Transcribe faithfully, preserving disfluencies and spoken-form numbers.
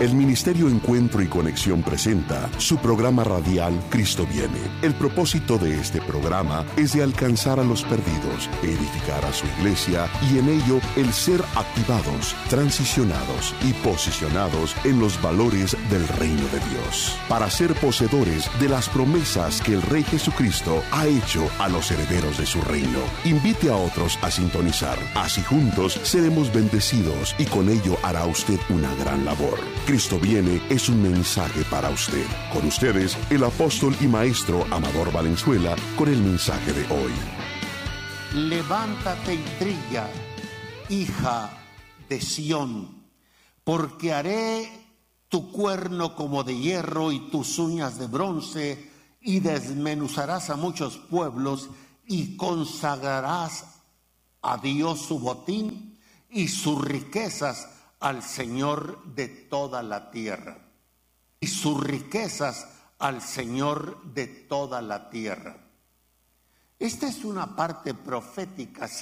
El Ministerio Encuentro y Conexión presenta su programa radial Cristo Viene. El propósito de este programa es de alcanzar a los perdidos, edificar a su iglesia y en ello el ser activados, transicionados y posicionados en los valores del reino de Dios, para ser poseedores de las promesas que el Rey Jesucristo ha hecho a los herederos de su reino. Invite a otros a sintonizar. Así juntos seremos bendecidos y con ello hará usted una gran labor. Cristo Viene es un mensaje para usted. Con ustedes, el apóstol y maestro Amador Valenzuela con el mensaje de hoy. Levántate y brilla, hija de Sión, porque haré tu cuerno como de hierro y tus uñas de bronce, y desmenuzarás a muchos pueblos y consagrarás a Dios su botín y sus riquezas al Señor de toda la tierra. Y sus riquezas al Señor de toda la tierra. Esta es una parte profética.